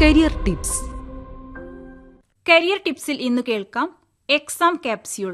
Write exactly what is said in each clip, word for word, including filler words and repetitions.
Career tips. Career ടിപ്സിൽ ഇന്ന് കേൾക്കാം exam capsule.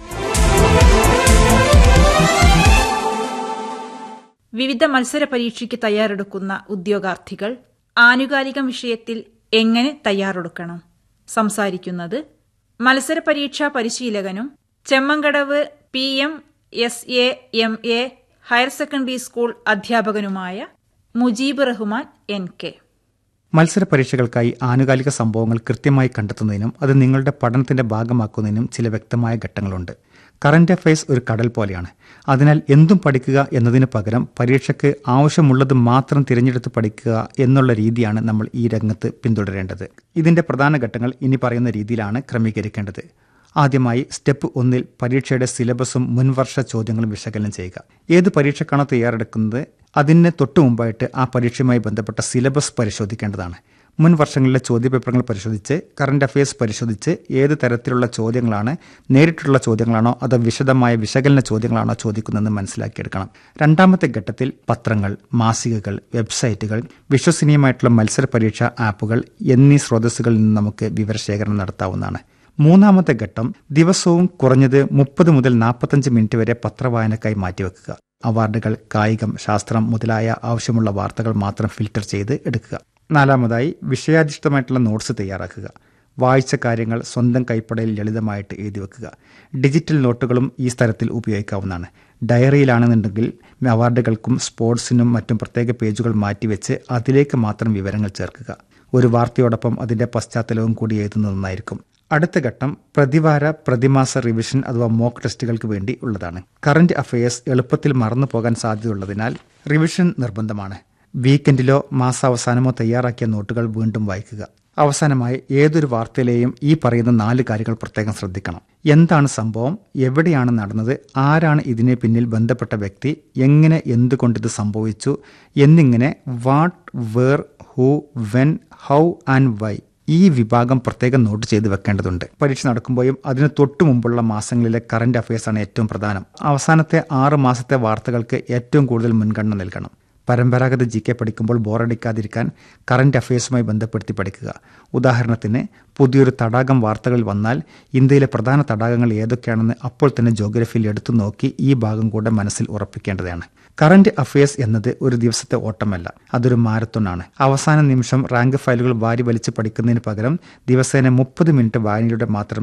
വിവിധ മത്സര പരീക്ഷയ്ക്ക് തയ്യാറെടുക്കുന്ന ഉദ്യോഗാർത്ഥികൾ ആനുകാലിക വിഷയത്തിൽ എങ്ങനെ തയ്യാറെടുക്കണം? സംസാരിക്കുന്നത് മത്സര പരീക്ഷാ പരിശീലകനും Chemmankadavu P M S A M A higher secondary school അധ്യാപകനുമായ Mujeeb Rahman N K. മത്സര പരീക്ഷകൾക്കായി ആനുകാലിക സംഭവങ്ങൾ കൃത്യമായി കണ്ടെത്തുന്നതിനും അത് നിങ്ങളുടെ പഠനത്തിന്റെ ഭാഗമാക്കുന്നതിനും ചില വ്യക്തമായ ഘട്ടങ്ങളുണ്ട്. കറന്റ് അഫയേഴ്സ് ഒരു കടൽ പോലെയാണ്. അതിനാൽ എന്തും പഠിക്കുക എന്നതിന് പകരം പരീക്ഷയ്ക്ക് ആവശ്യമുള്ളത് മാത്രം തിരഞ്ഞെടുത്ത് പഠിക്കുക എന്നുള്ള രീതിയാണ് നമ്മൾ ഈ രംഗത്ത് പിന്തുടരേണ്ടത്. ഇതിന്റെ പ്രധാന ഘട്ടങ്ങൾ ഇനി പറയുന്ന രീതിയിലാണ് ക്രമീകരിക്കേണ്ടത്. ആദ്യമായി സ്റ്റെപ്പ് ഒന്നിൽ പരീക്ഷയുടെ സിലബസും മുൻവർഷ ചോദ്യങ്ങളും വിശകലനം ചെയ്യുക. ഏത് പരീക്ഷക്കാണോ തയ്യാറെടുക്കുന്നത് അതിന് തൊട്ടു മുമ്പായിട്ട് ആ പരീക്ഷയുമായി ബന്ധപ്പെട്ട സിലബസ് പരിശോധിക്കേണ്ടതാണ്. മുൻ വർഷങ്ങളിലെ ചോദ്യപേപ്പറുകൾ പരിശോധിച്ച് കറന്റ് അഫയേഴ്സ് പരിശോധിച്ച് ഏത് തരത്തിലുള്ള ചോദ്യങ്ങളാണ്, നേരിട്ടുള്ള ചോദ്യങ്ങളാണോ അതോ വിശദമായ വിശകലന ചോദ്യങ്ങളാണോ ചോദിക്കുന്നതെന്ന് മനസ്സിലാക്കിയെടുക്കണം. രണ്ടാമത്തെ ഘട്ടത്തിൽ പത്രങ്ങൾ, മാസികകൾ, വെബ്സൈറ്റുകൾ, വിശ്വസനീയമായിട്ടുള്ള മത്സര പരീക്ഷാ ആപ്പുകൾ എന്നീ സ്രോതസ്സുകളിൽ നിന്ന് നമുക്ക് വിവരശേഖരണം നടത്താവുന്നതാണ്. മൂന്നാമത്തെ ഘട്ടം ദിവസവും കുറഞ്ഞത് മുപ്പത് മുതൽ നാൽപ്പത്തഞ്ച് മിനിറ്റ് വരെ പത്രവായനക്കായി മാറ്റിവെക്കുക. അവാർഡുകൾ, കായികം, ശാസ്ത്രം മുതലായ ആവശ്യമുള്ള വാർത്തകൾ മാത്രം ഫിൽട്ടർ ചെയ്ത് എടുക്കുക. നാലാമതായി വിഷയാധിഷ്ഠിതമായിട്ടുള്ള നോട്ട്സ് തയ്യാറാക്കുക. വായിച്ച കാര്യങ്ങൾ സ്വന്തം കൈപ്പടയിൽ ലളിതമായിട്ട് എഴുതി വെക്കുക. ഡിജിറ്റൽ നോട്ടുകളും ഈ സ്ഥലത്തിൽ ഉപയോഗിക്കാവുന്നതാണ്. ഡയറിയിലാണെന്നുണ്ടെങ്കിൽ അവാർഡുകൾക്കും സ്പോർട്സിനും മറ്റും പ്രത്യേക പേജുകൾ മാറ്റിവെച്ച് അതിലേക്ക് മാത്രം വിവരങ്ങൾ ചേർക്കുക. ഒരു വാർത്തയോടൊപ്പം അതിന്റെ പശ്ചാത്തലവും കൂടി എഴുതുന്നത് നന്നായിരിക്കും. അടുത്ത ഘട്ടം പ്രതിവാര പ്രതിമാസ റിവിഷൻ അഥവാ മോക്ക് ടെസ്റ്റുകൾക്ക് വേണ്ടി ഉള്ളതാണ്. കറന്റ് അഫയേഴ്സ് എളുപ്പത്തിൽ മറന്നു പോകാൻ സാധ്യതയുള്ളതിനാൽ റിവിഷൻ നിർബന്ധമാണ്. വീക്കെൻഡിലോ മാസാവസാനമോ തയ്യാറാക്കിയ നോട്ടുകൾ വീണ്ടും വായിക്കുക. അവസാനമായി ഏതൊരു വാർത്തയിലെയും ഈ പറയുന്ന നാല് കാര്യങ്ങൾ പ്രത്യേകം ശ്രദ്ധിക്കണം. എന്താണ് സംഭവം, എവിടെയാണ് നടന്നത്, ആരാണ് ഇതിനെ പിന്നിൽ ബന്ധപ്പെട്ട വ്യക്തി, എങ്ങനെ എന്തുകൊണ്ടിത് സംഭവിച്ചു എന്നിങ്ങനെ what, where, who, when, how and Y ഈ വിഭാഗം പ്രത്യേകം നോട്ട് ചെയ്ത് വെക്കേണ്ടതുണ്ട്. പരീക്ഷ നടക്കുമ്പോഴും അതിന് തൊട്ടു മുമ്പുള്ള മാസങ്ങളിലെ കറന്റ് അഫയേഴ്സ് ആണ് ഏറ്റവും പ്രധാനം. അവസാനത്തെ ആറ് മാസത്തെ വാർത്തകൾക്ക് ഏറ്റവും കൂടുതൽ മുൻഗണന നൽകണം. പരമ്പരാഗത ജി കെ പഠിക്കുമ്പോൾ ബോറടിക്കാതിരിക്കാൻ കറന്റ് അഫയേഴ്സുമായി ബന്ധപ്പെടുത്തി പഠിക്കുക. ഉദാഹരണത്തിന് പുതിയൊരു തടാകം വാർത്തകളിൽ വന്നാൽ ഇന്ത്യയിലെ പ്രധാന തടാകങ്ങൾ ഏതൊക്കെയാണെന്ന് അപ്പോൾ തന്നെ ജോഗ്രഫിയിൽ എടുത്തു നോക്കി ഈ ഭാഗം കൂടെ മനസ്സിൽ ഉറപ്പിക്കേണ്ടതാണ്. കറന്റ് അഫയേഴ്സ് എന്നത് ഒരു ദിവസത്തെ ഓട്ടമല്ല, അതൊരു മാരത്തോണാണ്. അവസാന നിമിഷം റാങ്ക് ഫയലുകൾ വാരി വലിച്ച് പഠിക്കുന്നതിന് പകരം ദിവസേന മുപ്പത് മിനിറ്റ് വായനയിലൂടെ മാത്രം